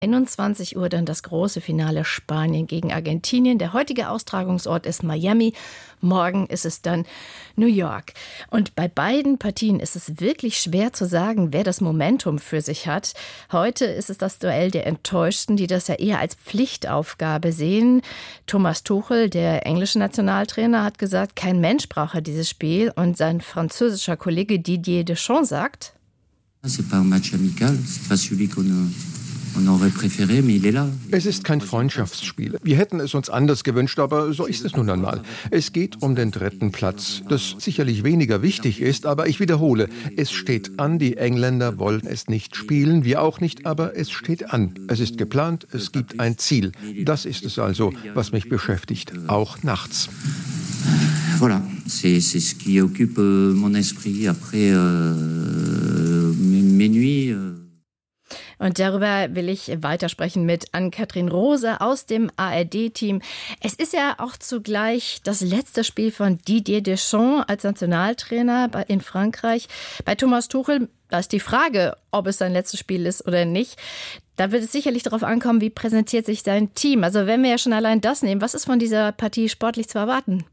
21 Uhr dann das große Finale Spanien gegen Argentinien. Der heutige Austragungsort ist Miami. Morgen ist es dann New York. Und bei beiden Partien ist es wirklich schwer zu sagen, wer das Momentum für sich hat. Heute ist es das Duell der Enttäuschten, die das ja eher als Pflichtaufgabe sehen. Thomas Tuchel, der englische Nationaltrainer, hat gesagt, kein Mensch brauche dieses Spiel. Und sein französischer Kollege Didier Deschamps sagt: C'est pas un match amical, c'est pas celui qu'on aurait préféré, mais il est là. Es ist kein Freundschaftsspiel. Wir hätten es uns anders gewünscht, aber so ist es nun einmal. Es geht um den 3. Platz, das sicherlich weniger wichtig ist, aber ich wiederhole, es steht an, die Engländer wollen es nicht spielen, wir auch nicht, aber es steht an. Es ist geplant, es gibt ein Ziel. Das ist es also, was mich beschäftigt, auch nachts. Voilà, c'est ce qui occupe mon esprit après mes nuits. Und darüber will ich weitersprechen mit Ann-Kathrin Rose aus dem ARD-Team. Es ist ja auch zugleich das letzte Spiel von Didier Deschamps als Nationaltrainer in Frankreich. Bei Thomas Tuchel, da ist die Frage, ob es sein letztes Spiel ist oder nicht. Da wird es sicherlich darauf ankommen, wie präsentiert sich sein Team. Also wenn wir ja schon allein das nehmen, was ist von dieser Partie sportlich zu erwarten?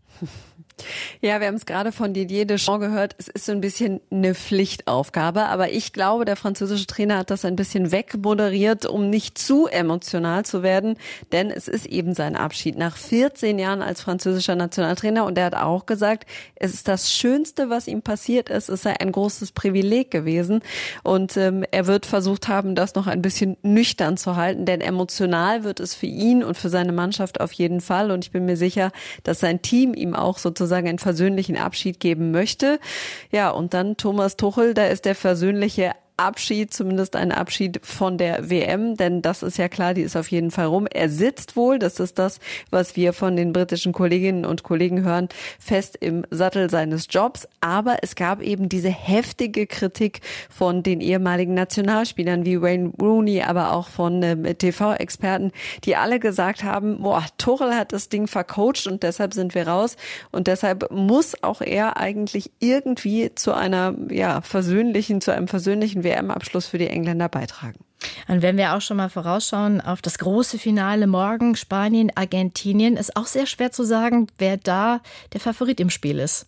Ja, wir haben es gerade von Didier Deschamps gehört. Es ist so ein bisschen eine Pflichtaufgabe. Aber ich glaube, der französische Trainer hat das ein bisschen wegmoderiert, um nicht zu emotional zu werden. Denn es ist eben sein Abschied nach 14 Jahren als französischer Nationaltrainer. Und er hat auch gesagt, es ist das Schönste, was ihm passiert ist. Es sei ein großes Privileg gewesen. Und er wird versucht haben, das noch ein bisschen nüchtern zu halten. Denn emotional wird es für ihn und für seine Mannschaft auf jeden Fall. Und ich bin mir sicher, dass sein Team ihm auch sozusagen einen versöhnlichen Abschied geben möchte. Ja, und dann Thomas Tuchel, da ist der versöhnliche Abschied, zumindest ein Abschied von der WM, denn das ist ja klar, die ist auf jeden Fall rum. Er sitzt wohl, das ist das, was wir von den britischen Kolleginnen und Kollegen hören, fest im Sattel seines Jobs. Aber es gab eben diese heftige Kritik von den ehemaligen Nationalspielern wie Wayne Rooney, aber auch von TV-Experten, die alle gesagt haben, boah, Tuchel hat das Ding vercoacht und deshalb sind wir raus. Und deshalb muss auch er eigentlich irgendwie zu einem versöhnlichen WM-Abschluss für die Engländer beitragen. Und wenn wir auch schon mal vorausschauen auf das große Finale morgen, Spanien, Argentinien, ist auch sehr schwer zu sagen, wer da der Favorit im Spiel ist.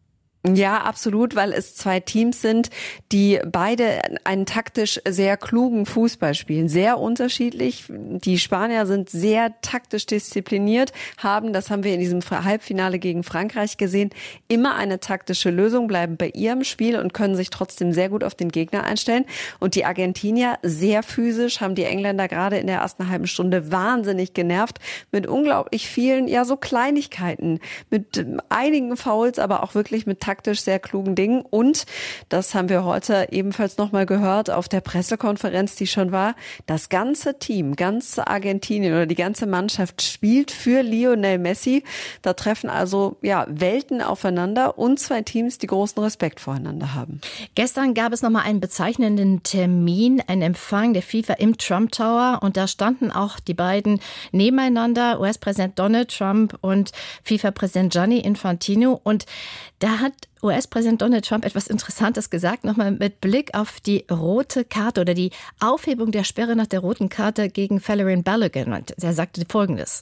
Ja, absolut, weil es 2 Teams sind, die beide einen taktisch sehr klugen Fußball spielen. Sehr unterschiedlich. Die Spanier sind sehr taktisch diszipliniert, das haben wir in diesem Halbfinale gegen Frankreich gesehen, immer eine taktische Lösung, bleiben bei ihrem Spiel und können sich trotzdem sehr gut auf den Gegner einstellen. Und die Argentinier sehr physisch, haben die Engländer gerade in der ersten halben Stunde wahnsinnig genervt mit unglaublich vielen, so Kleinigkeiten, mit einigen Fouls, aber auch wirklich mit taktisch sehr klugen Dingen. Und das haben wir heute ebenfalls nochmal gehört auf der Pressekonferenz, die schon war. Das ganze Team, ganz Argentinien oder die ganze Mannschaft spielt für Lionel Messi. Da treffen also Welten aufeinander und 2 Teams, die großen Respekt voreinander haben. Gestern gab es nochmal einen bezeichnenden Termin, einen Empfang der FIFA im Trump Tower. Und da standen auch die beiden nebeneinander, US-Präsident Donald Trump und FIFA-Präsident Gianni Infantino. Und da hat US-Präsident Donald Trump etwas Interessantes gesagt, nochmal mit Blick auf die rote Karte oder die Aufhebung der Sperre nach der roten Karte gegen Folarin Balogun. Und er sagte Folgendes.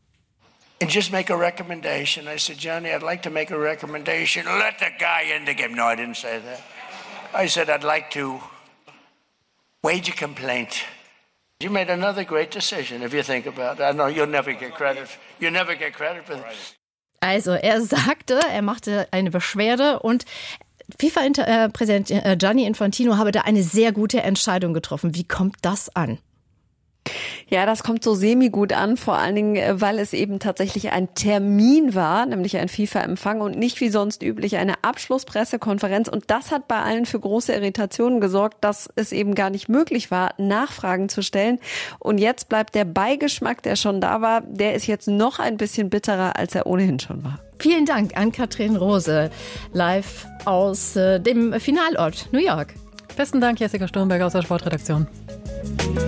And just make a recommendation. I said, Johnny, I'd like to make a recommendation. Let the guy in the game. No, I didn't say that. I said, I'd like to wage a complaint. You made another great decision, if you think about it. I know you'll never get credit. You'll never get credit for this. Also er sagte, er machte eine Beschwerde und FIFA-Präsident Gianni Infantino habe da eine sehr gute Entscheidung getroffen. Wie kommt das an? Ja, das kommt so semi-gut an, vor allen Dingen, weil es eben tatsächlich ein Termin war, nämlich ein FIFA-Empfang und nicht wie sonst üblich eine Abschlusspressekonferenz. Und das hat bei allen für große Irritationen gesorgt, dass es eben gar nicht möglich war, Nachfragen zu stellen. Und jetzt bleibt der Beigeschmack, der schon da war, der ist jetzt noch ein bisschen bitterer, als er ohnehin schon war. Vielen Dank an Ann-Kathrin Rose, live aus dem Finalort New York. Besten Dank, Jessica Sturmberg aus der Sportredaktion.